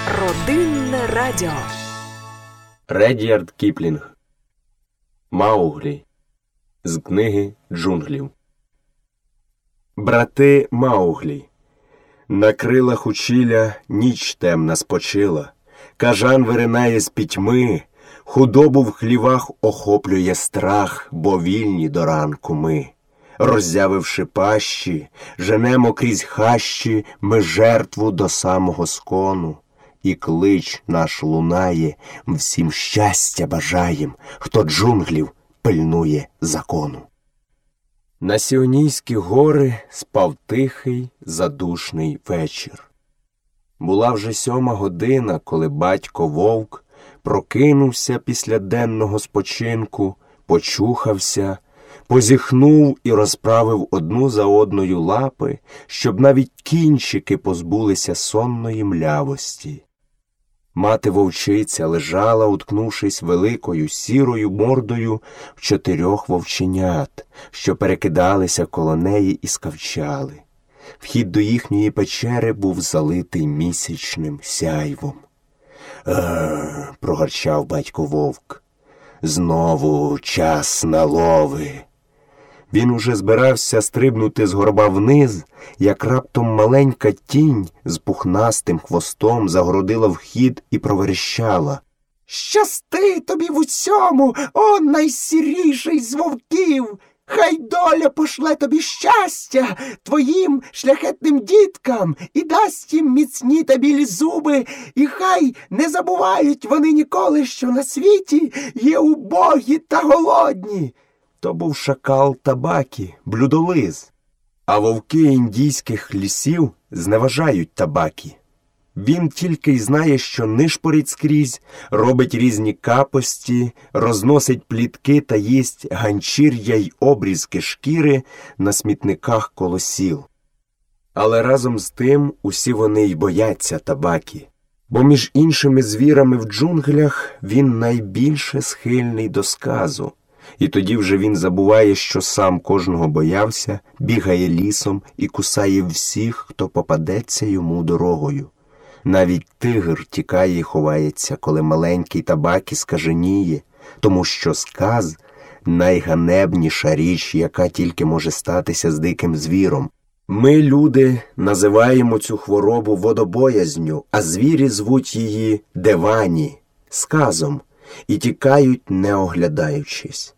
Родинне радіо. Ред'ярд Кіплінг. Мауглі. З книги «Джунглів». Брати Мауглі. На крилах учіля ніч темна спочила. Кажан виринає з пітьми. Худобу в хлівах охоплює страх, бо вільні до ранку ми. Роззявивши пащі, женемо крізь хащі ми жертву до самого скону. І клич наш лунає, всім щастя бажаєм, хто джунглів пильнує закону. На Сіонійські гори спав тихий, задушний вечір. Була вже 7 година, коли батько вовк прокинувся після денного спочинку, почухався, позіхнув і розправив одну за одною лапи, щоб навіть кінчики позбулися сонної млявості. Мати вовчиця лежала, уткнувшись великою сірою мордою в 4 вовченят, що перекидалися коло неї і скавчали. Вхід до їхньої печери був залитий місячним сяйвом. Прогорчав батько вовк. Знову час на лови. Він уже збирався стрибнути з горба вниз, як раптом маленька тінь з пухнастим хвостом загородила вхід і проверещала. «Щасти тобі в усьому, о найсіріший з вовків! Хай доля пошле тобі щастя твоїм шляхетним діткам і дасть їм міцні та білі зуби, і хай не забувають вони ніколи, що на світі є убогі та голодні». То був шакал Табакі, блюдолиз. А вовки індійських лісів зневажають Табакі. Він тільки й знає, що нишпорить скрізь, робить різні капості, розносить плітки та їсть ганчір'я й обрізки шкіри на смітниках коло сіл. Але разом з тим усі вони й бояться Табакі, бо між іншими звірами в джунглях він найбільше схильний до сказу. І тоді вже він забуває, що сам кожного боявся, бігає лісом і кусає всіх, хто попадеться йому дорогою. Навіть тигр тікає і ховається, коли маленький Табакі скаженіє, тому що сказ – найганебніша річ, яка тільки може статися з диким звіром. Ми, люди, називаємо цю хворобу водобоязню, а звірі звуть її девані, сказом, і тікають, не оглядаючись.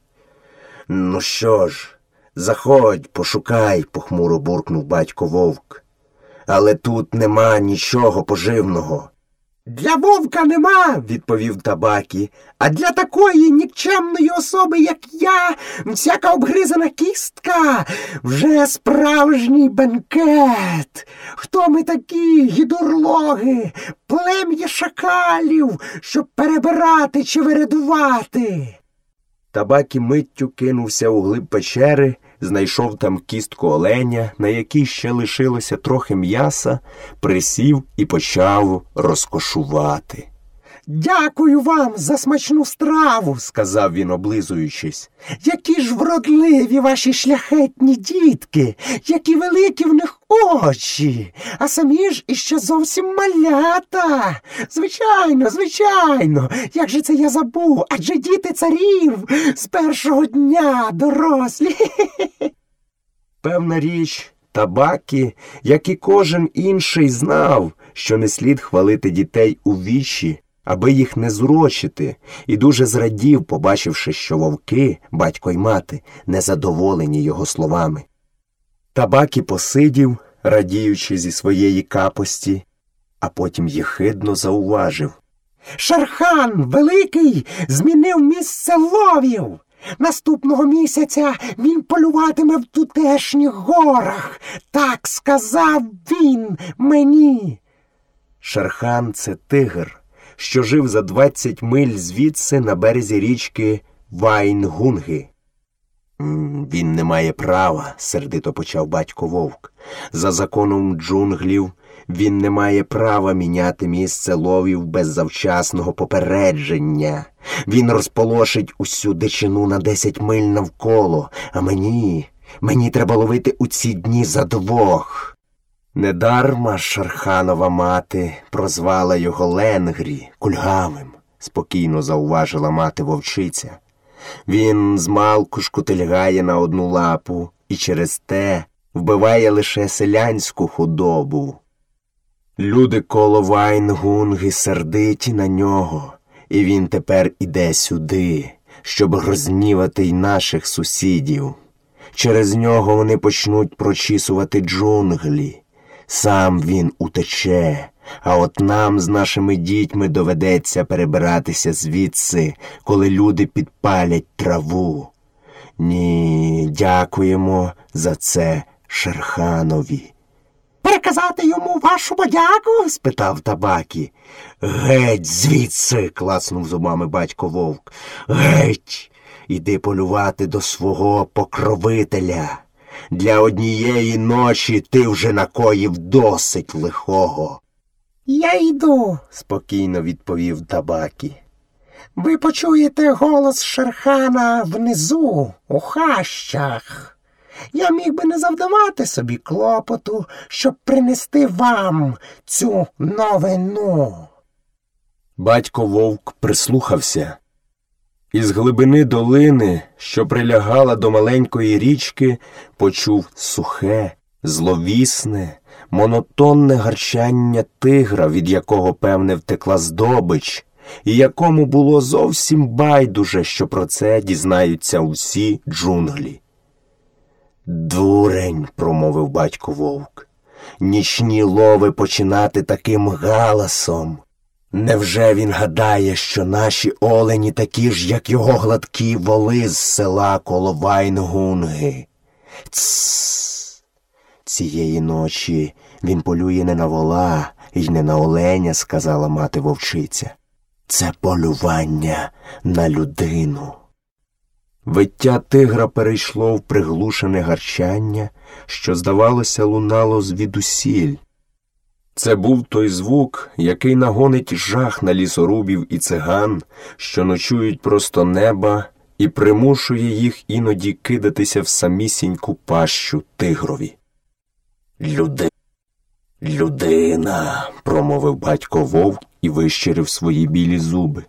«Ну що ж, заходь, пошукай», – похмуро буркнув батько вовк. «Але тут нема нічого поживного». «Для вовка нема», – відповів Табакі, «а для такої нікчемної особи, як я, всяка обгризана кістка вже справжній бенкет. Хто ми такі, гідурлоги, плем'я шакалів, щоб перебирати чи вередувати?» Табакі миттю кинувся у глиб печери, знайшов там кістку оленя, на якій ще лишилося трохи м'яса, присів і почав розкошувати. «Дякую вам за смачну страву», – сказав він, облизуючись. «Які ж вродливі ваші шляхетні дітки, які великі в них очі, а самі ж іще зовсім малята. Звичайно, звичайно, як же це я забув, адже діти царів з першого дня дорослі». Певна річ, Табакі, як і кожен інший, знав, що не слід хвалити дітей у вічі, аби їх не зурочити, і дуже зрадів, побачивши, що вовки, батько й мати, незадоволені його словами. Табакі посидів, радіючи зі своєї капості, а потім єхидно зауважив. «Шерхан Великий змінив місце ловів. Наступного місяця він полюватиме в тутешніх горах. Так сказав він мені». Шерхан – це тигр, що жив за 20 миль звідси на березі річки Вайнгунги. «Він не має права», – сердито почав батько вовк. «За законом джунглів він не має права міняти місце ловів без завчасного попередження. Він розполошить усю дичину на 10 миль навколо, а мені треба ловити у ці дні за 2. Недарма Шерханова мати прозвала його Ленгрі, кульгавим, спокійно зауважила мати-вовчиця. Він змалку шкутильгає на одну лапу і через те вбиває лише селянську худобу. Люди коло Вайнгунги сердиті на нього, і він тепер іде сюди, щоб розгнівати й наших сусідів. Через нього вони почнуть прочісувати джунглі. Сам він утече, а от нам з нашими дітьми доведеться перебиратися звідси, коли люди підпалять траву. Ні, дякуємо за це Шерханові. «Переказати йому вашу подяку?» – спитав Табакі. «Геть звідси!» – клацнув зубами батько Вовк. «Геть! Іди полювати до свого покровителя. Для однієї ночі ти вже накоїв досить лихого». «Я йду», – спокійно відповів Табакі. «Ви почуєте голос Шерхана внизу, у хащах. Я міг би не завдавати собі клопоту, щоб принести вам цю новину». Батько Вовк прислухався. Із глибини долини, що прилягала до маленької річки, почув сухе, зловісне, монотонне гарчання тигра, від якого, певне, втекла здобич, і якому було зовсім байдуже, що про це дізнаються усі джунглі. «Дурень», – промовив батько Вовк, – «нічні лови починати таким галасом. Невже він гадає, що наші олені такі ж, як його гладкі воли з села коло Вайнгунги? Цсс! Цієї ночі він полює не на вола і не на оленя», – сказала мати-вовчиця. «Це полювання на людину». Виття тигра перейшло в приглушене гарчання, що, здавалося, лунало звідусіль. Це був той звук, який нагонить жах на лісорубів і циган, що ночують просто неба, і примушує їх іноді кидатися в самісіньку пащу тигрові. «Людина», – промовив батько Вовк і вищирив свої білі зуби.